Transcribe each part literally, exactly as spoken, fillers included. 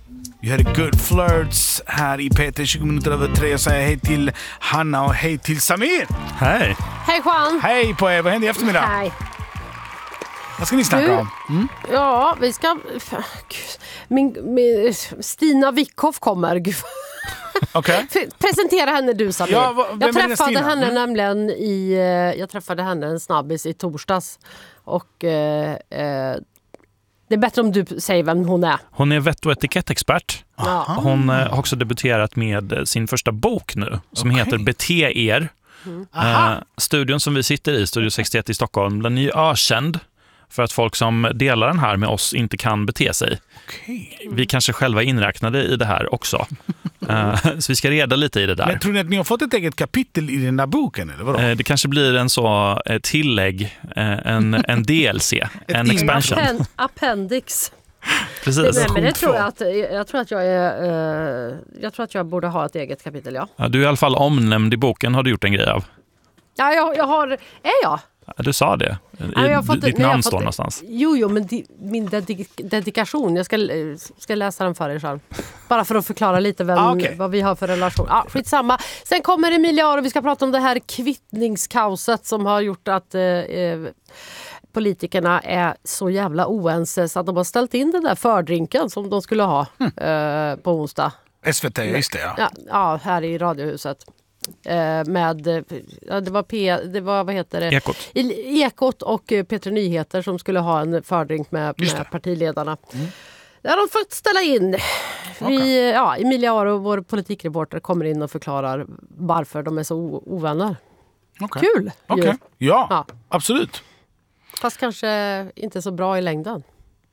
Vi hörde Good Flirts här i P T tjugo minuter över tre. Jag säger hej till Hanna och hej till Samir. Hej. Hej Juan. Hej på er, vad händer i eftermiddag? Hej. Vad ska ni snacka Du, om? Mm? Ja, vi ska... Gud, min, min, Stina Wickhoff kommer. Gud. Okej. Presentera henne du, Samir. Ja, vad- vem jag är den träffade Stina? henne Mm. nämligen i... eh, Jag träffade henne en snabbis i torsdags. Och eh, eh, det är bättre om du säger vem hon är. Hon är vett- och etikettexpert. Ja. Hon eh, har också debuterat med eh, sin första bok nu som Okej. heter Bete er. Aha. Eh, studion som vi sitter i, Studio sextioett i Stockholm, den är ju ökänd för att folk som delar den här med oss inte kan bete sig. Okej. Vi kanske själva är inräknade i det här också. Eh, så vi ska reda lite i det där. Men tror ni att ni har fått ett eget kapitel i den där boken? Eller vadå? Eh, det kanske blir en så eh, tillägg, eh, en, en D L C, en in- expansion. Appen, appendix. Precis. Nej, men det två. tror jag att jag tror att jag är eh, jag tror att jag borde ha ett eget kapitel, ja. Ja, du är i alla fall omnämnd i boken, har du gjort en grej av. Ja, jag, jag har... Är jag? Ja, du sa det. I, Ja, jag har fått- ditt nej, jag har namn fått- står någonstans. Jo, jo, men di, min dedik- dedikation, jag ska, ska läsa den för er sen. Bara för att förklara lite vem, Ah, okej. vad vi har för relation. Ja, skitsamma. Sen kommer Emilia och vi ska prata om det här kvittningskaoset som har gjort att eh, eh, politikerna är så jävla oense så att de har ställt in den där fördrinken som de skulle ha eh, på onsdag. S V T, just det ja. Ja, ja, här i Radiohuset. Eh, med, eh, ja, det var P, det var, vad heter det? Ekot. I- Ekot och eh, P tre Nyheter som skulle ha en fördrink med, Just med det. partiledarna. Det har de fått ställa in. Vi, ja, Emilia Aro, vår politikreporter, kommer in och förklarar varför de är så o- ovänner. Okej. Kul! ju. Okej. Ja, Ja. absolut. Fast kanske inte så bra i längden.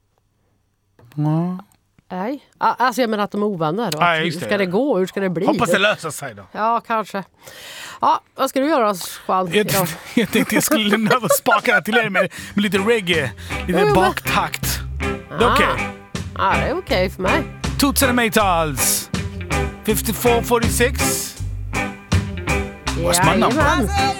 Nej. Ah, Alltså jag menar att de är ovänner. Och Ja, att, just hur det. ska det gå? Hur ska det bli? Hoppas det löser sig då. Ja, kanske. Ja, vad ska du göra, Juan? Jag, idag? jag tänkte jag skulle lämna över spakarna till er med, med lite reggae, lite Jo, men- baktakt. Det är okej. Ja, det är okej för mig. Toots and the Maytals. fifty-four forty-six. What's my number? Jajamän.